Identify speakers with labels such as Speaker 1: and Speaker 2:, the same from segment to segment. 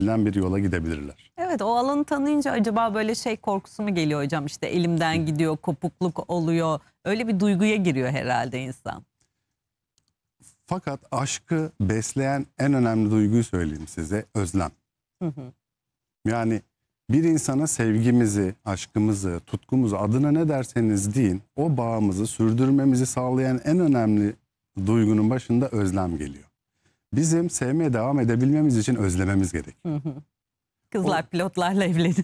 Speaker 1: bir yola gidebilirler.
Speaker 2: Evet, o alanı tanıyınca acaba böyle şey korkusu mu geliyor hocam? İşte elimden gidiyor, kopukluk oluyor. Öyle bir duyguya giriyor herhalde insan.
Speaker 1: Fakat aşkı besleyen en önemli duyguyu söyleyeyim size: özlem.
Speaker 2: Hı hı.
Speaker 1: Yani bir insana sevgimizi, aşkımızı, tutkumuzu, adına ne derseniz deyin, o bağımızı sürdürmemizi sağlayan en önemli duygunun başında özlem geliyor. Bizim sevmeye devam edebilmemiz için özlememiz gerek.
Speaker 2: Hı hı. Kızlar pilotlarla evlenin.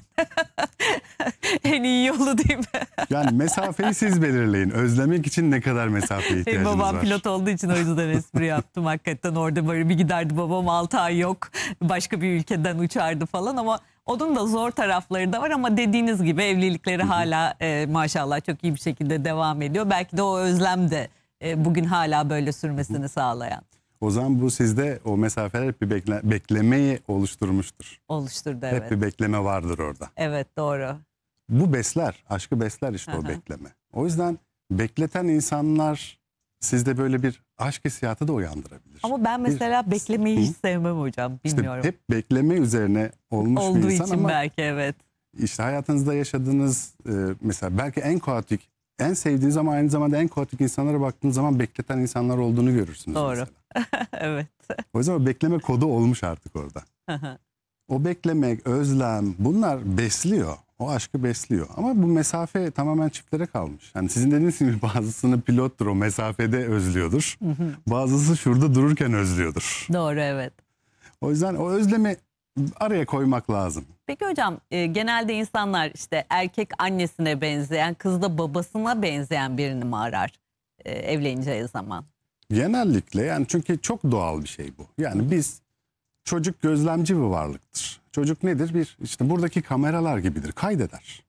Speaker 2: En iyi yolu değil mi?
Speaker 1: Yani mesafeyi siz belirleyin. Özlemek için ne kadar mesafeye
Speaker 2: Benim
Speaker 1: ihtiyacınız
Speaker 2: babam
Speaker 1: var?
Speaker 2: pilot olduğu için o yüzden espri yaptım. Hakikaten orada böyle bir giderdi babam 6 ay yok. Başka bir ülkeden uçardı falan ama onun da zor tarafları da var ama dediğiniz gibi evlilikleri hala maşallah çok iyi bir şekilde devam ediyor. Belki de o özlem de bugün hala böyle sürmesini sağlayan.
Speaker 1: O zaman bu sizde o mesafeler hep bir beklemeyi oluşturmuştur.
Speaker 2: Oluşturdu,
Speaker 1: Hep
Speaker 2: evet.
Speaker 1: bir bekleme vardır orada.
Speaker 2: Evet, doğru.
Speaker 1: Bu besler, aşkı besler işte o
Speaker 2: Aha.
Speaker 1: bekleme. O yüzden bekleten insanlar sizde böyle bir aşk hissiyatı da uyandırabilir.
Speaker 2: Ama ben mesela beklemeyi hiç sevmem hocam.
Speaker 1: İşte
Speaker 2: Bilmiyorum.
Speaker 1: hep bekleme üzerine olmuş bir
Speaker 2: Olduğu
Speaker 1: insan
Speaker 2: için
Speaker 1: ama
Speaker 2: belki, evet.
Speaker 1: işte hayatınızda yaşadığınız mesela belki en kaotik, en sevdiğiniz ama aynı zamanda en kaotik insanlara baktığınız zaman bekleten insanlar olduğunu görürsünüz
Speaker 2: Doğru.
Speaker 1: mesela.
Speaker 2: Evet.
Speaker 1: O yüzden o bekleme kodu olmuş artık orada. O beklemek, özlem, bunlar besliyor. O aşkı besliyor. Ama bu mesafe tamamen çiftlere kalmış. Yani sizin dediğiniz gibi bazısını pilottur, o mesafede özlüyordur. Bazısı şurada dururken özlüyordur.
Speaker 2: Doğru, evet.
Speaker 1: O yüzden o özlemi araya koymak lazım.
Speaker 2: Peki hocam, genelde insanlar işte erkek annesine benzeyen, kız da babasına benzeyen birini mi arar evleneceği zaman?
Speaker 1: Genellikle, yani çünkü çok doğal bir şey bu. Yani biz, çocuk gözlemci bir varlıktır. Çocuk nedir? Bir, işte buradaki kameralar gibidir, kaydeder.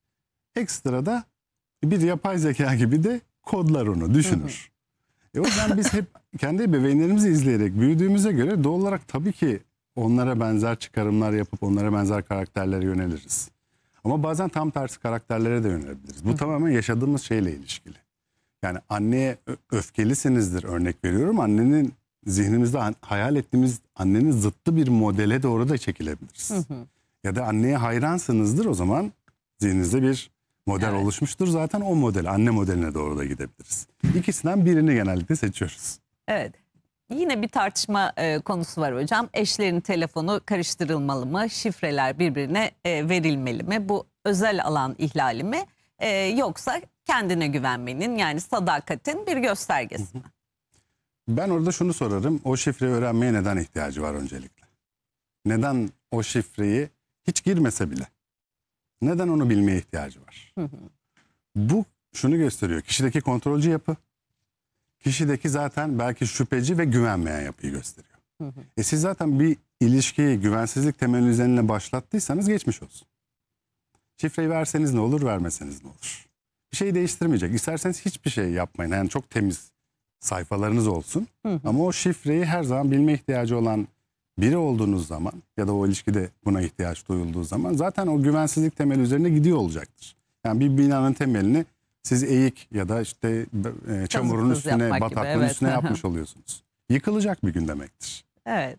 Speaker 1: Ekstra da bir yapay zeka gibi de kodlar onu, düşünür. O yüzden biz hep kendi ebeveynlerimizi izleyerek büyüdüğümüze göre doğal olarak tabii ki onlara benzer çıkarımlar yapıp onlara benzer karakterlere yöneliriz. Ama bazen tam tersi karakterlere de yönelebiliriz. Bu tamamen yaşadığımız şeyle ilişkili. Yani anneye öfkelisinizdir, örnek veriyorum. Annenin zihnimizde hayal ettiğimiz annenin zıttı bir modele doğru da çekilebiliriz. Ya da anneye hayransınızdır, o zaman zihninizde bir model
Speaker 2: Evet.
Speaker 1: oluşmuştur. Zaten o model, anne modeline doğru da gidebiliriz. İkisinden birini genellikle seçiyoruz.
Speaker 2: Evet. Yine bir tartışma konusu var hocam. Eşlerin telefonu karıştırılmalı mı? Şifreler birbirine verilmeli mi? Bu özel alan ihlali mi? Yoksa kendine güvenmenin, yani sadakatin bir göstergesi mi?
Speaker 1: Ben orada şunu sorarım: o şifreyi öğrenmeye neden ihtiyacı var öncelikle? Neden o şifreyi hiç girmese bile? Neden onu bilmeye ihtiyacı var? Bu şunu gösteriyor: kişideki kontrolcü yapı, kişideki zaten belki şüpheci ve güvenmeyen yapıyı gösteriyor. Siz zaten bir ilişkiyi güvensizlik temeli üzerine başlattıysanız geçmiş olsun. Şifreyi verseniz ne olur, vermeseniz ne olur? Bir şey değiştirmeyecek. İsterseniz hiçbir şey yapmayın. Yani çok temiz sayfalarınız olsun. Ama o şifreyi her zaman bilme ihtiyacı olan biri olduğunuz zaman ya da o ilişkide buna ihtiyaç duyulduğu zaman zaten o güvensizlik temeli üzerine gidiyor olacaktır. Yani bir binanın temelini siz eğik ya da işte çamurun
Speaker 2: Kazıksız
Speaker 1: üstüne,
Speaker 2: yapmak gibi,
Speaker 1: bataklığın
Speaker 2: evet.
Speaker 1: üstüne yapmış oluyorsunuz. Yıkılacak bir gün demektir.
Speaker 2: Evet.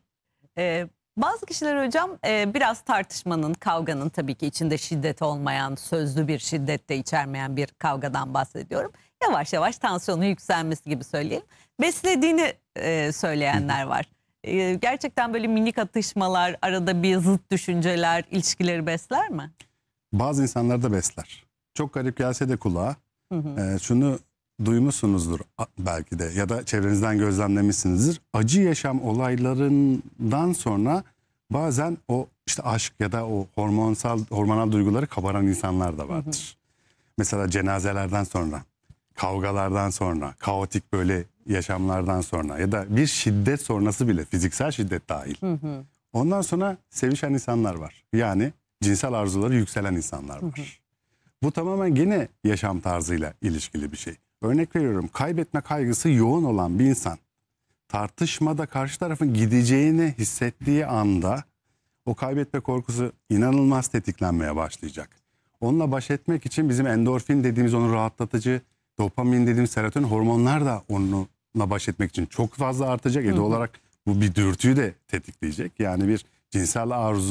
Speaker 2: Bazı kişiler hocam biraz tartışmanın, kavganın tabii ki içinde şiddet olmayan, sözlü bir şiddet de içermeyen bir kavgadan bahsediyorum. Yavaş yavaş tansiyonu yükselmesi gibi söyleyelim. Beslediğini söyleyenler var. Gerçekten böyle minik atışmalar, arada bir zıt düşünceler ilişkileri besler mi?
Speaker 1: Bazı insanlar da besler. Çok garip gelse de kulağa şunu duymuşsunuzdur belki de ya da çevrenizden gözlemlemişsinizdir. Acı yaşam olaylarından sonra bazen o işte aşk ya da o hormonal duyguları kabaran insanlar da vardır. Mesela cenazelerden sonra, kavgalardan sonra, kaotik böyle yaşamlardan sonra ya da bir şiddet sonrası bile, fiziksel şiddet dahil. Ondan sonra sevişen insanlar var. Yani cinsel arzuları yükselen insanlar var. Bu tamamen gene yaşam tarzıyla ilişkili bir şey. Örnek veriyorum, kaybetme kaygısı yoğun olan bir insan tartışmada karşı tarafın gideceğini hissettiği anda o kaybetme korkusu inanılmaz tetiklenmeye başlayacak. Onunla baş etmek için bizim endorfin dediğimiz, onu rahatlatıcı, dopamin dediğimiz serotonin hormonlar da onunla baş etmek için çok fazla artacak. Olarak bu bir dürtüyü de tetikleyecek. Yani bir cinsel arzu